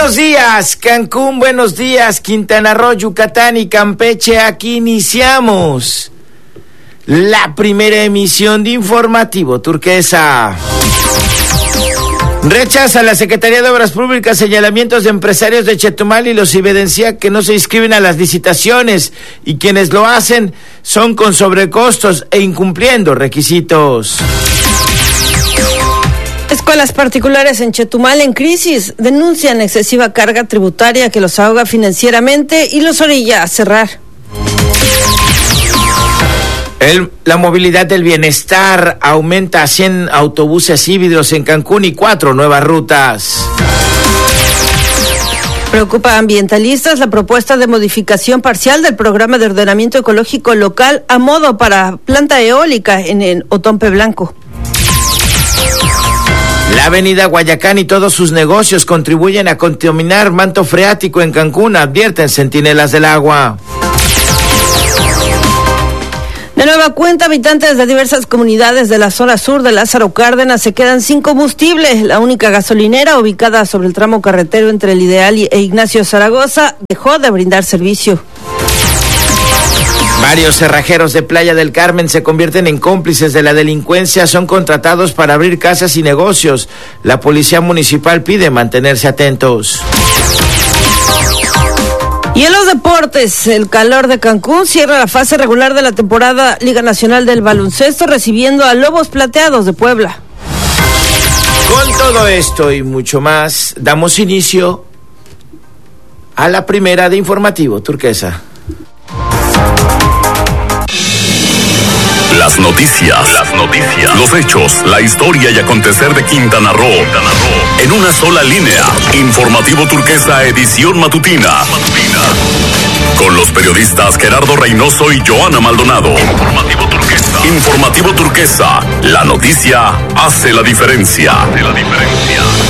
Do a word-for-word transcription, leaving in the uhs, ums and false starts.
Buenos días, Cancún, buenos días, Quintana Roo, Yucatán y Campeche. Aquí iniciamos la primera emisión de Informativo Turquesa. Rechaza la Secretaría de Obras Públicas señalamientos de empresarios de Chetumal y los evidencia que no se inscriben a las licitaciones y quienes lo hacen son con sobrecostos e incumpliendo requisitos. Escuelas particulares en Chetumal en crisis denuncian excesiva carga tributaria que los ahoga financieramente y los orilla a cerrar. El, la movilidad del bienestar aumenta a cien autobuses híbridos en Cancún y cuatro nuevas rutas. Preocupa a ambientalistas la propuesta de modificación parcial del programa de ordenamiento ecológico local a modo para planta eólica en el Otompe Blanco. La avenida Guayacán y todos sus negocios contribuyen a contaminar manto freático en Cancún, advierten centinelas del agua. De nueva cuenta, habitantes de diversas comunidades de la zona sur de Lázaro Cárdenas se quedan sin combustible. La única gasolinera ubicada sobre el tramo carretero entre el Ideal e Ignacio Zaragoza dejó de brindar servicio. Varios cerrajeros de Playa del Carmen se convierten en cómplices de la delincuencia, son contratados para abrir casas y negocios. La policía municipal pide mantenerse atentos. Y en los deportes, el calor de Cancún cierra la fase regular de la temporada Liga Nacional del Baloncesto, recibiendo a Lobos Plateados de Puebla. Con todo esto y mucho más, damos inicio a la primera de Informativo Turquesa. Las noticias, las noticias, los hechos, la historia y acontecer de Quintana Roo, Quintana Roo, en una sola línea. Informativo Turquesa, edición matutina. matutina. Con los periodistas Gerardo Reynoso y Joana Maldonado. Informativo Turquesa. Informativo Turquesa, la noticia hace la diferencia. Hace la diferencia.